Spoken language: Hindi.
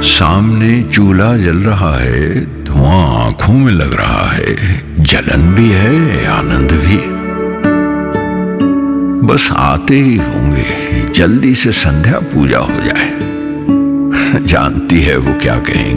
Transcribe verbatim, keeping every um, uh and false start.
सामने चूल्हा जल रहा है, धुआं आंखों में लग रहा है, जलन भी है आनंद भी। बस आते ही होंगे, जल्दी से संध्या पूजा हो जाए। जानती है वो क्या कहेंगे।